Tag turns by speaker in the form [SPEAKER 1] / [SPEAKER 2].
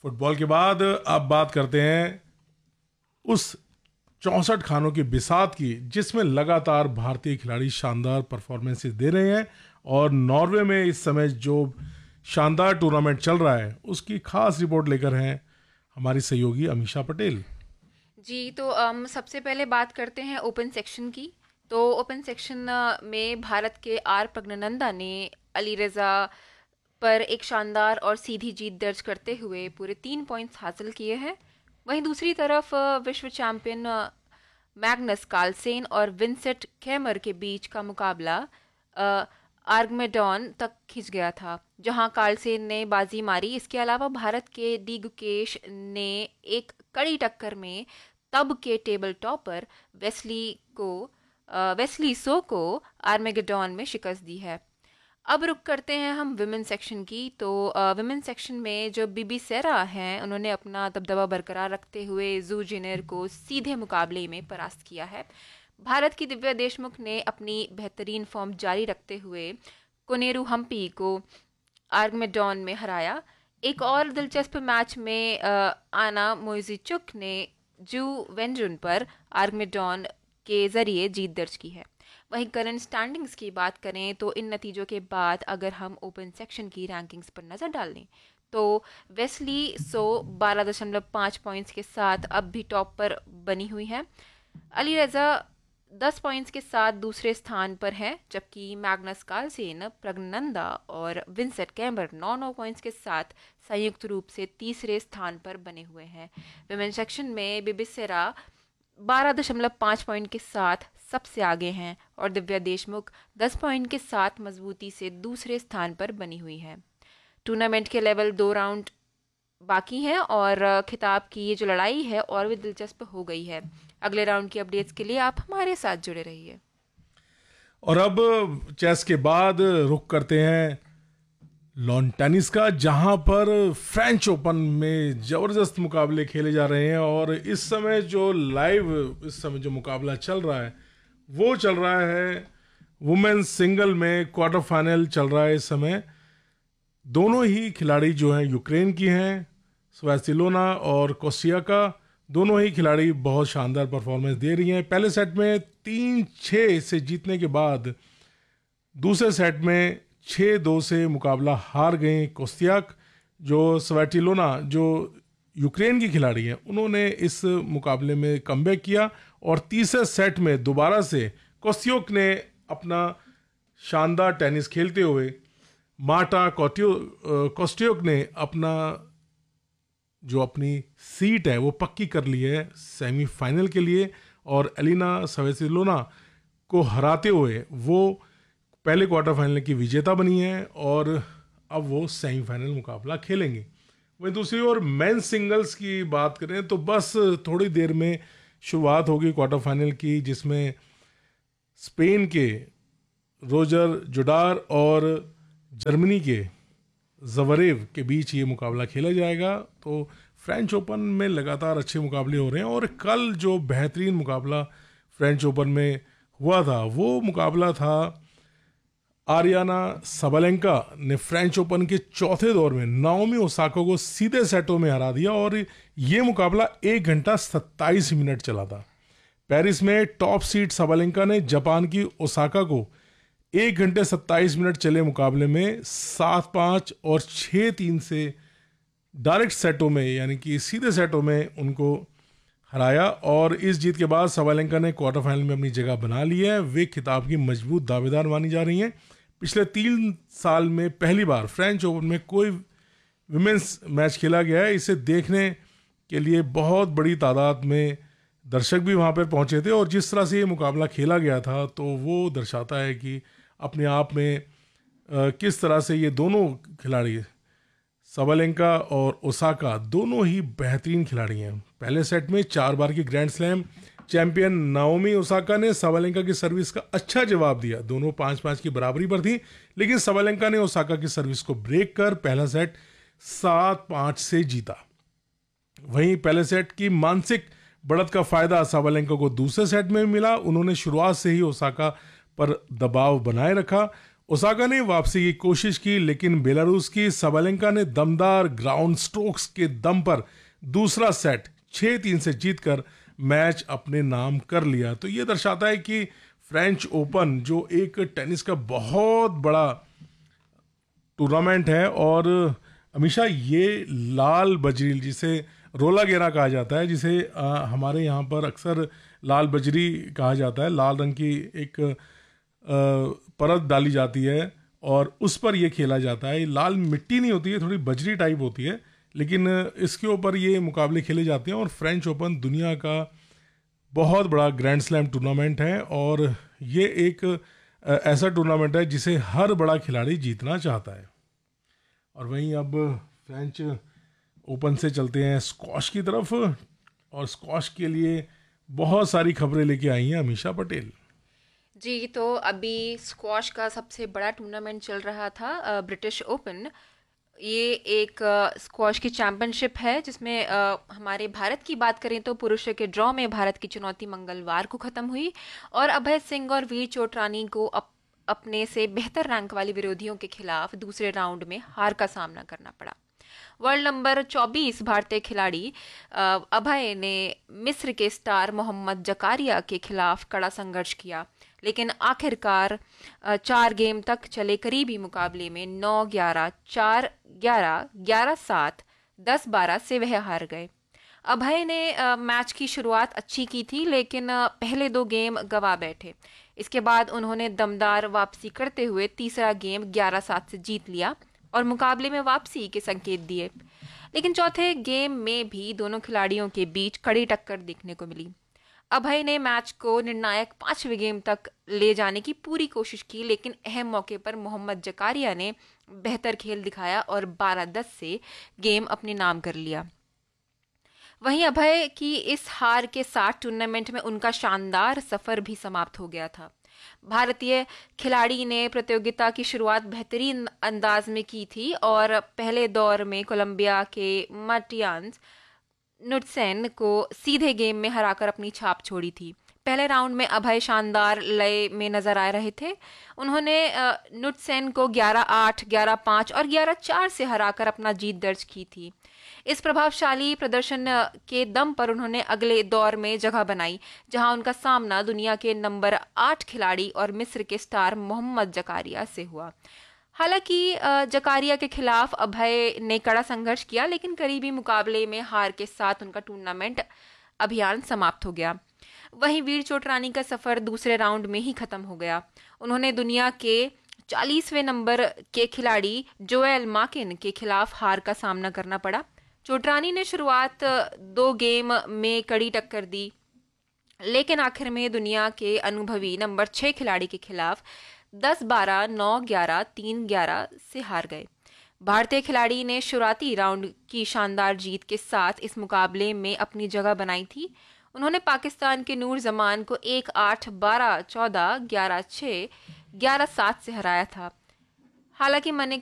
[SPEAKER 1] Football के बाद अब बात करते हैं उस 64 खानों की बिसात की जिसमें लगातार भारतीय खिलाड़ी शानदार परफॉर्मेंसेस दे रहे हैं। और नॉर्वे में इस समय जो शानदार टूर्नामेंट चल रहा है उसकी खास रिपोर्ट लेकर हैं हमारी सहयोगी अमीषा पटेल
[SPEAKER 2] जी। तो सबसे पहले बात करते हैं ओपन सेक्शन की। तो ओपन सेक्शन में भारत के आर प्रज्ञानंदा ने अली रज़ा पर एक शानदार और सीधी जीत दर्ज करते हुए पूरे 3 पॉइंट्स हासिल किए हैं। वहीं दूसरी तरफ विश्व चैंपियन मैग्नस कार्लसेन और विंसेंट कैमर के बीच का मुकाबला आर्गमेडॉन तक खिंच गया था, जहां कार्लसेन ने बाजी मारी। इसके अलावा भारत के डी गुकेश ने एक कड़ी टक्कर में तब के टेबल टॉपर वेस्ली सो को आर्मेगेडॉन में शिकस्त दी है। अब रुक करते हैं हम विमेन सेक्शन की। तो विमेन सेक्शन में जो बीबी सेरा हैं उन्होंने अपना दबदबा बरकरार रखते हुए जू जिनेर को सीधे मुकाबले में परास्त किया है। भारत की दिव्या देशमुख ने अपनी बेहतरीन फॉर्म जारी रखते हुए कोनेरू हम्पी को आर्गमेडॉन में हराया। एक और दिलचस्प मैच में आना मोइजिचुक ने जू वेंजुन पर आर्गमेडॉन के जरिए जीत दर्ज की है। वहीं करंट स्टैंडिंग्स की बात करें तो इन नतीजों के बाद अगर हम ओपन सेक्शन की रैंकिंग्स पर नज़र डाल लें तो वेस्ली सो 12.5 पॉइंट्स के साथ अब भी टॉप पर बनी हुई है। अली रज़ा 10 पॉइंट्स के साथ दूसरे स्थान पर है, जबकि मैग्नस कार्लसेन, प्रज्ञानंदा और विंसेंट कैमर 9 पॉइंट्स के साथ संयुक्त रूप से तीसरे स्थान पर बने हुए हैं। विमेन सेक्शन में बिबिसेरा 12.5 पॉइंट के साथ सबसे आगे हैं और दिव्या देशमुख 10 पॉइंट के साथ मजबूती से दूसरे स्थान पर बनी हुई है। टूर्नामेंट के लेवल 2 राउंड बाकी हैं और खिताब की ये जो लड़ाई है और भी दिलचस्प हो गई है। अगले राउंड की अपडेट्स के लिए आप हमारे साथ जुड़े रहिए।
[SPEAKER 1] और अब चेस के बाद रुक करते हैं लॉन टेनिस का, जहां पर फ्रेंच ओपन में ज़बरदस्त मुकाबले खेले जा रहे हैं। और इस समय जो मुकाबला चल रहा है वो चल रहा है वुमेन्स सिंगल में क्वार्टर फाइनल चल रहा है इस समय। दोनों ही खिलाड़ी जो हैं यूक्रेन की हैं, स्वेस्तिलोना और कोस्टियाका। दोनों ही खिलाड़ी बहुत शानदार परफॉर्मेंस दे रही हैं। पहले सेट में 3-6 से जीतने के बाद दूसरे सेट में 6-2 से मुकाबला हार गई कोस्तियाक। जो स्वेस्तिलोना जो यूक्रेन की खिलाड़ी हैं उन्होंने इस मुकाबले में कमबैक किया और तीसरे सेट में दोबारा से कोस्तियाक ने अपना शानदार टेनिस खेलते हुए मार्टा कोस्टियोक ने अपनी सीट है वो पक्की कर ली है सेमीफाइनल के लिए। और एलिना सवेसिलोना को हराते हुए वो पहले क्वार्टर फाइनल की विजेता बनी है और अब वो सेमीफाइनल मुकाबला खेलेंगे। वहीं दूसरी ओर मेंस सिंगल्स की बात करें तो बस थोड़ी देर में शुरुआत होगी क्वार्टर फाइनल की, जिसमें स्पेन के रोजर जुडार और जर्मनी के ज़वरेव के बीच ये मुकाबला खेला जाएगा। तो फ्रेंच ओपन में लगातार अच्छे मुकाबले हो रहे हैं और कल जो बेहतरीन मुकाबला फ्रेंच ओपन में हुआ था वो मुकाबला था आरियाना साबालेंका ने फ्रेंच ओपन के चौथे दौर में नाओमी ओसाका को सीधे सेटों में हरा दिया और ये मुकाबला 1 घंटा 27 मिनट चला था। पेरिस में टॉप सीड साबालेंका ने जापान की ओसाका को 1 घंटे 27 मिनट चले मुकाबले में 7-5 और 6-3 से डायरेक्ट सेटों में यानी कि सीधे सेटों में उनको हराया। और इस जीत के बाद साबालेंका ने क्वार्टर फाइनल में अपनी जगह बना ली है। वे खिताब की मजबूत दावेदार मानी जा रही हैं। पिछले 3 साल में पहली बार फ्रेंच ओपन में कोई विमेंस मैच खेला गया है। इसे देखने के लिए बहुत बड़ी तादाद में दर्शक भी वहाँ पर पहुँचे थे और जिस तरह से ये मुकाबला खेला गया था तो वो दर्शाता है कि अपने आप में किस तरह से ये दोनों खिलाड़ी साबालेंका और ओसाका दोनों ही बेहतरीन खिलाड़ी हैं। पहले सेट में 4 बार की grand slam champion Naomi Osaka ने साबालेंका की सर्विस का अच्छा जवाब दिया। दोनों 5-5 की बराबरी पर थी, लेकिन साबालेंका ने ओसाका की सर्विस को ब्रेक कर पहला सेट 7-5 से जीता। वहीं पहले सेट की मानसिक बढ़त का फायदा साबालेंका को दूसरे सेट में मिला। उन्होंने शुरुआत से ही ओसाका पर दबाव बनाए रखा ओसाका ने वापसी की कोशिश की, लेकिन बेलारूस की साबालेंका ने दमदार ग्राउंड स्ट्रोक्स के दम पर दूसरा सेट 6-3 से जीतकर मैच अपने नाम कर लिया। तो ये दर्शाता है कि फ्रेंच ओपन जो एक टेनिस का बहुत बड़ा टूर्नामेंट है, और हमेशा ये लाल बजरी, जिसे रोला गेरा कहा जाता है, जिसे हमारे यहाँ पर अक्सर लाल बजरी कहा जाता है, लाल रंग की एक परत डाली जाती है और उस पर ये खेला जाता है। लाल मिट्टी नहीं होती है, थोड़ी बजरी टाइप होती है, लेकिन इसके ऊपर ये मुकाबले खेले जाते हैं। और फ्रेंच ओपन दुनिया का बहुत बड़ा ग्रैंड स्लैम टूर्नामेंट है, और ये एक ऐसा टूर्नामेंट है जिसे हर बड़ा खिलाड़ी जीतना चाहता है। और वहीं अब फ्रेंच ओपन से चलते हैं स्क्वॉश की तरफ, और स्क्वॉश के लिए बहुत सारी खबरें लेके आई हैं अमीषा पटेल
[SPEAKER 2] जी। तो अभी स्क्वॉश का सबसे बड़ा टूर्नामेंट चल रहा था, ब्रिटिश ओपन। ये एक स्क्वॉश की चैंपियनशिप है जिसमें हमारे भारत की बात करें तो पुरुषों के ड्रॉ में भारत की चुनौती मंगलवार को खत्म हुई और अभय सिंह और वीर चोटरानी को अपने से बेहतर रैंक वाले विरोधियों के खिलाफ दूसरे राउंड में हार का सामना करना पड़ा। वर्ल्ड नंबर 24 भारतीय खिलाड़ी अभय ने मिस्र के स्टार मोहम्मद जकारिया के खिलाफ कड़ा संघर्ष किया, लेकिन आखिरकार 4 गेम तक चले करीबी मुकाबले में 9-11, 4-11, 11-7, 10-12 से वह हार गए। अभय ने मैच की शुरुआत अच्छी की थी, लेकिन पहले 2 गेम गंवा बैठे। इसके बाद उन्होंने दमदार वापसी करते हुए तीसरा गेम 11-7 से जीत लिया और मुकाबले में वापसी के संकेत दिए। लेकिन चौथे गेम में भी दोनों खिलाड़ियों के बीच कड़ी टक्कर देखने को मिली। अभय ने मैच को निर्णायक 5वें गेम तक ले जाने की पूरी कोशिश की, लेकिन अहम मौके पर मोहम्मद जकारिया ने बेहतर खेल दिखाया और 12-10 से गेम अपने नाम कर लिया। वहीं अभय की इस हार के साथ टूर्नामेंट में उनका शानदार सफर भी समाप्त हो गया था। भारतीय खिलाड़ी ने प्रतियोगिता की शुरुआत बेहतरीन अंदाज में की थी और पहले दौर में कोलंबिया के मार्टियान्स नुटसेन को सीधे गेम में हराकर अपनी छाप छोड़ी थी। पहले राउंड में अभय शानदार लय में नजर आ रहे थे। उन्होंने नुटसेन को 11-8, 11-5 और 11-4 से हराकर अपना जीत दर्ज की थी। इस प्रभावशाली प्रदर्शन के दम पर उन्होंने अगले दौर में जगह बनाई, जहां उनका सामना दुनिया के नंबर 8 खिलाड़ी और मिस्र के स्टार मोहम्मद जकारिया से हुआ। हालांकि जकारिया के खिलाफ अभय ने कड़ा संघर्ष किया, लेकिन करीबी मुकाबले में हार के साथ उनका टूर्नामेंट अभियान समाप्त हो गया। वहीं वीर चोटरानी का सफर दूसरे राउंड में ही खत्म हो गया। उन्होंने दुनिया के 40वें नंबर के खिलाड़ी जोएल माकिन के खिलाफ हार का सामना करना पड़ा। चोटरानी ने शुरुआत 2 गेम में कड़ी टक्कर दी, लेकिन आखिर में दुनिया के अनुभवी नंबर 6 खिलाड़ी के खिलाफ 10-12, 9-11, 3-11 से हार गए। भारतीय खिलाड़ी ने शुरुआती राउंड की शानदार जीत के साथ इस मुकाबले में अपनी जगह बनाई थी। उन्होंने पाकिस्तान के नूर जमान को 1-8, 12-14, 11-6, 11-7 से हराया था। हालांकि